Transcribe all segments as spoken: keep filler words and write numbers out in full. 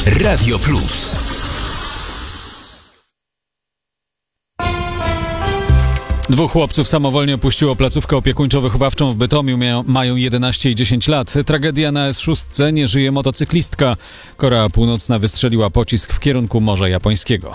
Radio Plus. Dwóch chłopców samowolnie opuściło placówkę opiekuńczo-wychowawczą w Bytomiu. Mia- mają jedenaście i dziesięć lat. Tragedia na S sześć. Nie żyje motocyklistka. Korea Północna wystrzeliła pocisk w kierunku Morza Japońskiego.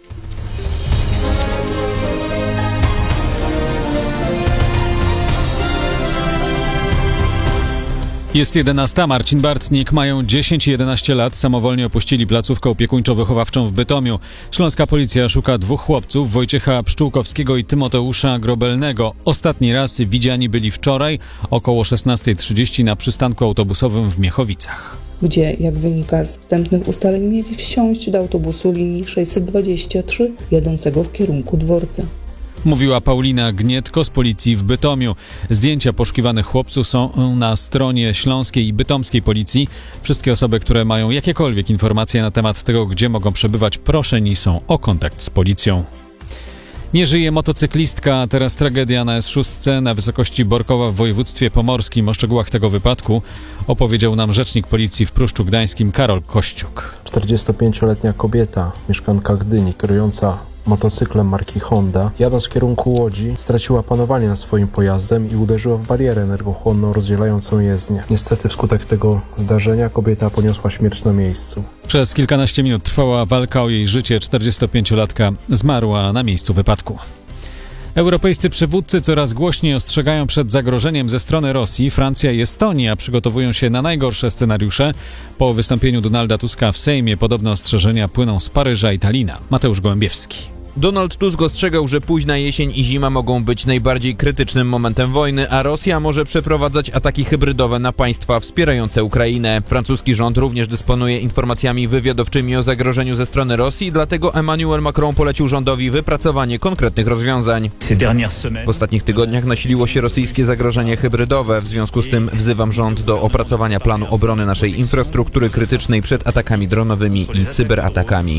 Jest jedenasta. Marcin Bartnik. Mają dziesięć i jedenaście lat. Samowolnie opuścili placówkę opiekuńczo-wychowawczą w Bytomiu. Śląska policja szuka dwóch chłopców, Wojciecha Pszczółkowskiego i Tymoteusza Grobelnego. Ostatni raz widziani byli wczoraj około szesnasta trzydzieści na przystanku autobusowym w Miechowicach, gdzie, jak wynika z wstępnych ustaleń, mieli wsiąść do autobusu linii sześćset dwadzieścia trzy jadącego w kierunku dworca. Mówiła Paulina Gnietko z policji w Bytomiu. Zdjęcia poszukiwanych chłopców są na stronie śląskiej i bytomskiej policji. Wszystkie osoby, które mają jakiekolwiek informacje na temat tego, gdzie mogą przebywać, proszeni są o kontakt z policją. Nie żyje motocyklistka, teraz tragedia na S sześć na wysokości Borkowa w województwie pomorskim. O szczegółach tego wypadku opowiedział nam rzecznik policji w Pruszczu Gdańskim Karol Kościuk. czterdziestopięcioletnia kobieta, mieszkanka Gdyni, kierująca motocyklem marki Honda, jadąc w kierunku Łodzi, straciła panowanie nad swoim pojazdem i uderzyła w barierę energochłonną rozdzielającą jezdnię. Niestety wskutek tego zdarzenia kobieta poniosła śmierć na miejscu. Przez kilkanaście minut trwała walka o jej życie. czterdziestopięciolatka zmarła na miejscu wypadku. Europejscy przywódcy coraz głośniej ostrzegają przed zagrożeniem ze strony Rosji. Francja i Estonia przygotowują się na najgorsze scenariusze. Po wystąpieniu Donalda Tuska w Sejmie podobne ostrzeżenia płyną z Paryża i Talina. Mateusz Gołębiewski. Donald Tusk ostrzegał, że późna jesień i zima mogą być najbardziej krytycznym momentem wojny, a Rosja może przeprowadzać ataki hybrydowe na państwa wspierające Ukrainę. Francuski rząd również dysponuje informacjami wywiadowczymi o zagrożeniu ze strony Rosji, dlatego Emmanuel Macron polecił rządowi wypracowanie konkretnych rozwiązań. W ostatnich tygodniach nasiliło się rosyjskie zagrożenie hybrydowe. W związku z tym wzywam rząd do opracowania planu obrony naszej infrastruktury krytycznej przed atakami dronowymi i cyberatakami.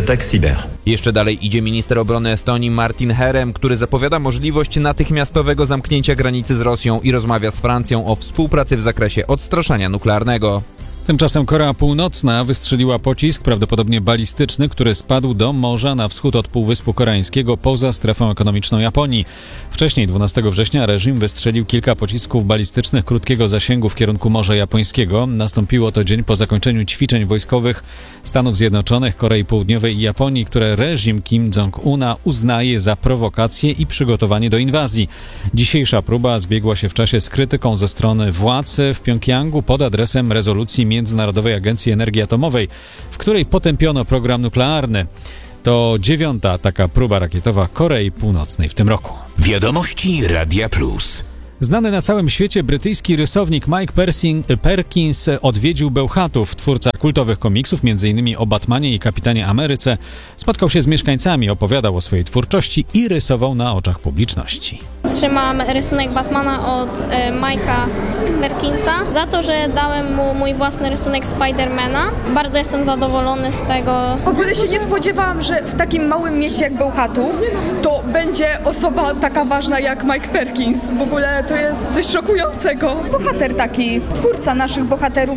Jeszcze dalej idzie minister Minister obrony Estonii Martin Herem, który zapowiada możliwość natychmiastowego zamknięcia granicy z Rosją i rozmawia z Francją o współpracy w zakresie odstraszania nuklearnego. Tymczasem Korea Północna wystrzeliła pocisk, prawdopodobnie balistyczny, który spadł do morza na wschód od Półwyspu Koreańskiego poza strefą ekonomiczną Japonii. Wcześniej, dwunastego września, reżim wystrzelił kilka pocisków balistycznych krótkiego zasięgu w kierunku Morza Japońskiego. Nastąpiło to dzień po zakończeniu ćwiczeń wojskowych Stanów Zjednoczonych, Korei Południowej i Japonii, które reżim Kim Jong-una uznaje za prowokację i przygotowanie do inwazji. Dzisiejsza próba zbiegła się w czasie z krytyką ze strony władz w Pjongjangu pod adresem rezolucji Międzynarodowej Agencji Energii Atomowej, w której potępiono program nuklearny. To dziewiąta taka próba rakietowa Korei Północnej w tym roku. Wiadomości Radia Plus. Znany na całym świecie brytyjski rysownik Mike Persin, Perkins odwiedził Bełchatów. Twórca kultowych komiksów, między innymi o Batmanie i Kapitanie Ameryce, spotkał się z mieszkańcami, opowiadał o swojej twórczości i rysował na oczach publiczności. Trzymam rysunek Batmana od e, Mike'a Perkinsa za to, że dałem mu mój własny rysunek Spidermana. Bardzo jestem zadowolony z tego. W ogóle się nie spodziewałam, że w takim małym mieście jak Bełchatów to będzie osoba taka ważna jak Mike Perkins. W ogóle to jest coś szokującego. Bohater taki, twórca naszych bohaterów.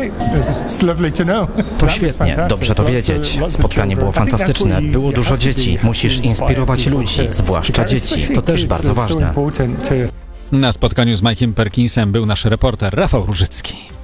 To świetnie, dobrze to wiedzieć. Spotkanie było fantastyczne, było dużo dzieci. Musisz inspirować ludzi, zwłaszcza dzieci. To też bardzo ważne. Na spotkaniu z Mike'iem Perkinsem był nasz reporter Rafał Różycki.